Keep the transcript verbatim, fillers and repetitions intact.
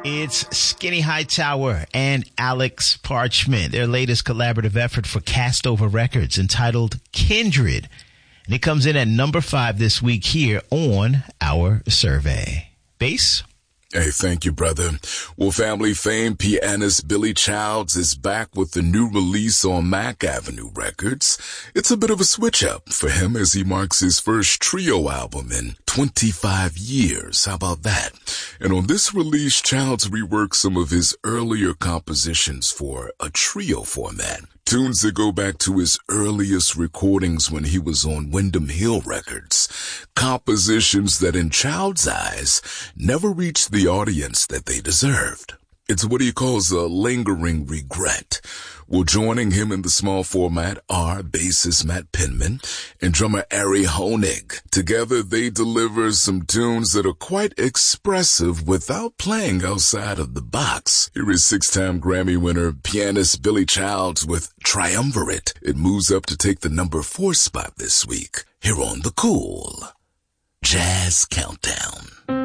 It's Skinny Hightower and Alex Parchment, their latest collaborative effort for Castover Records entitled Kindred. And it comes in at number five this week here on our survey. Bass? Hey, thank you, brother. Well, family famed pianist Billy Childs is back with the new release on Mack Avenue Records. It's a bit of a switch-up for him as he marks his first trio album in twenty-five years. How about that? And on this release, Childs reworked some of his earlier compositions for a trio format. Tunes that go back to his earliest recordings when he was on Windham Hill Records. Compositions that in Child's eyes never reached the audience that they deserved. It's what he calls a lingering regret. Well, joining him in the small format are bassist Matt Penman and drummer Ari Honig. Together, they deliver some tunes that are quite expressive without playing outside of the box. Here is six-time Grammy winner pianist Billy Childs with Triumvirate. It moves up to take the number four spot this week here on the Cool Jazz Countdown.